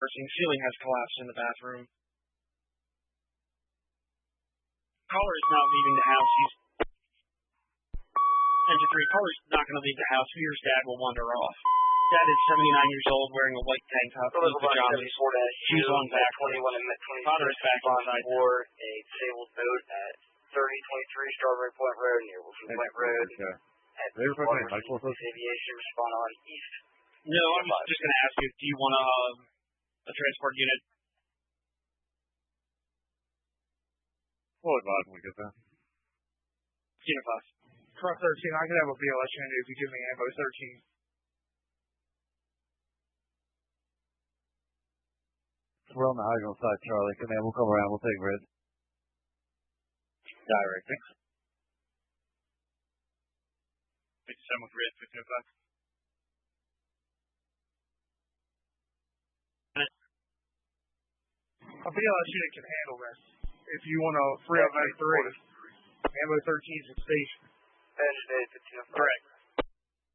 Ceiling has collapsed in the bathroom. Caller is not leaving the house. He's 10-3. Caller's not going to leave the house. Fears Dad will wander off. Dad is 79 years old, wearing a white tank top and pajamas. Shoes on back. Father is back inside. For a disabled boat at 3023 Strawberry Point Road near Wilson Point Road. Aviation respond on east. No, I'm just going to ask you, do you want a transport unit? We'll advise when we get there. Unit 5. Truck 13, I can have a BLS unit if you give me ammo 13. We're on the Hydro side, Charlie. Come in, we'll come around, we'll take red. Directing. 57 with red, 1505. A BLS unit can handle this. If you want a 303, ammo 13 is at station. Edge 1505. Correct.